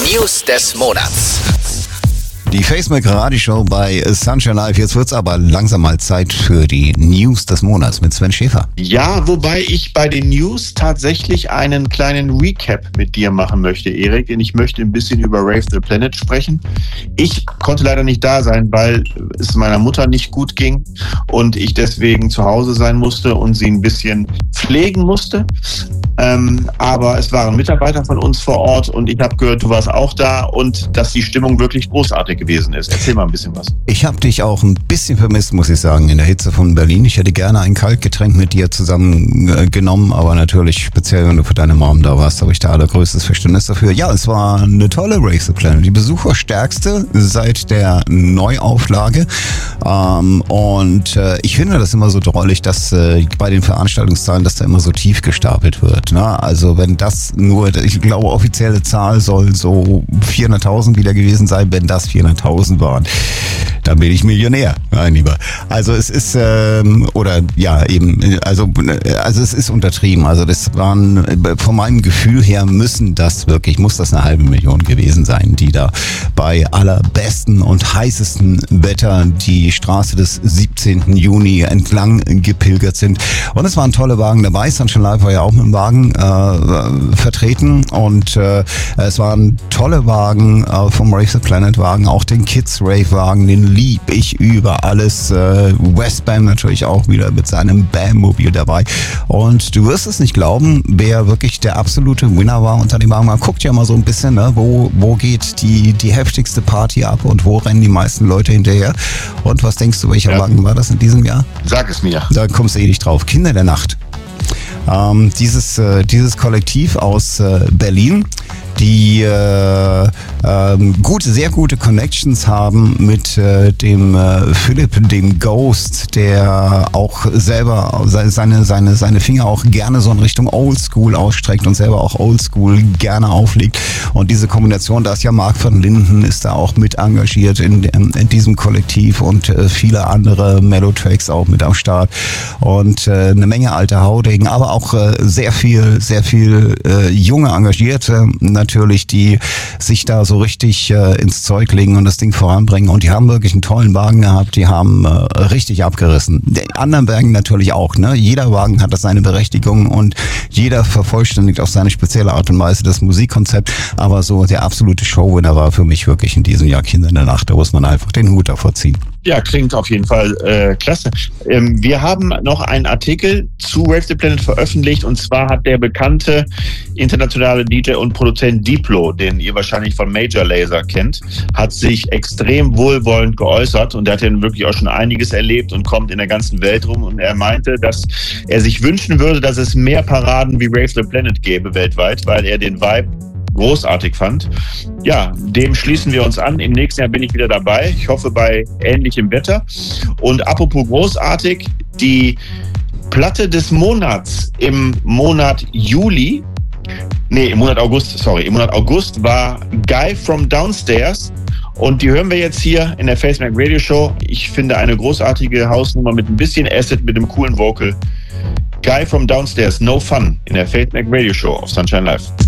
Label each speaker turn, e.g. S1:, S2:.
S1: News des Monats.
S2: Die FaceMac Radioshow bei Sunshine Live. Jetzt wird's aber langsam mal Zeit für die News des Monats mit Sven Schäfer.
S3: Ja, wobei ich bei den News tatsächlich einen kleinen Recap mit dir machen möchte, Erik. Denn ich möchte ein bisschen über Rave the Planet sprechen. Ich konnte leider nicht da sein, weil es meiner Mutter nicht gut ging und ich deswegen zu Hause sein musste und sie ein bisschen pflegen musste. Aber es waren Mitarbeiter von uns vor Ort und ich habe gehört, du warst auch da und dass die Stimmung wirklich großartig gewesen ist. Erzähl mal ein bisschen was.
S2: Ich habe dich auch ein bisschen vermisst, muss ich sagen, in der Hitze von Berlin. Ich hätte gerne ein Kaltgetränk mit dir zusammen genommen, aber natürlich speziell, wenn du für deine Mom da warst, habe ich da allergrößtes Verständnis dafür. Ja, es war eine tolle Rave the Planet, die besucherstärkste seit der Neuauflage. Und ich finde das immer so drollig, dass bei den Veranstaltungszahlen, dass da immer so tief gestapelt wird. Ne? Also wenn das nur, ich glaube, offizielle Zahl soll so 400.000 wieder gewesen sein, wenn das 400.000 waren, dann bin ich Millionär, mein Lieber. Also es ist, es ist untertrieben. Also das waren, von meinem Gefühl her muss das eine 500.000 gewesen sein, die da bei allerbesten und heißesten Wetter die Straße des 17. Juni entlang gepilgert sind. Und es waren tolle Wagen dabei. Sunshine Live war ja auch mit dem Wagen vertreten und es waren tolle Wagen vom Rave the Planet Wagen, auch den Kids Rave Wagen, den lieb ich über alles. Westbam natürlich auch wieder mit seinem Bam-Mobil dabei. Und du wirst es nicht glauben, wer wirklich der absolute Winner war unter dem Wagen. Man guckt ja mal so ein bisschen, ne, wo geht die heftigste Party ab und wo rennen die meisten Leute hinterher. Und was denkst du, welcher Wagen war das in diesem Jahr?
S3: Sag es mir.
S2: Da kommst du nicht drauf. Kinder der Nacht. Dieses Kollektiv aus Berlin, die sehr gute Connections haben mit dem Philipp, dem Ghost, der auch selber seine Finger auch gerne so in Richtung Oldschool ausstreckt und selber auch Oldschool gerne auflegt. Und diese Kombination, da ist ja Mark van Linden, ist da auch mit engagiert in diesem Kollektiv und viele andere Mellow-Tracks auch mit am Start. Und eine Menge alte Haudegen, aber auch sehr viel junge Engagierte natürlich, die sich da so richtig ins Zeug legen und das Ding voranbringen. Und die haben wirklich einen tollen Wagen gehabt, die haben richtig abgerissen. Die anderen Wagen natürlich auch, ne? Jeder Wagen hat das seine Berechtigung und jeder vervollständigt auf seine spezielle Art und Weise das Musikkonzept. Aber so der absolute Showwinner war für mich wirklich in diesem Jahr Kinder in der Nacht. Da muss man einfach den Hut davor ziehen.
S3: Ja, klingt auf jeden Fall klasse. Wir haben noch einen Artikel zu Rave the Planet veröffentlicht und zwar hat der bekannte internationale DJ und Produzent Diplo, den ihr wahrscheinlich von Major Lazer kennt, hat sich extrem wohlwollend geäußert und der hat ja wirklich auch schon einiges erlebt und kommt in der ganzen Welt rum und er meinte, dass er sich wünschen würde, dass es mehr Paraden wie Rave the Planet gäbe weltweit, weil er den Vibe großartig fand. Ja, dem schließen wir uns an. Im nächsten Jahr bin ich wieder dabei. Ich hoffe bei ähnlichem Wetter. Und apropos großartig, die Platte des Monats im Monat August war Guy from Downstairs. Und die hören wir jetzt hier in der FaceMac Radio Show. Ich finde eine großartige Hausnummer mit ein bisschen Acid, mit einem coolen Vocal. Guy from Downstairs, No Fun in der FaceMac Radio Show auf Sunshine Live.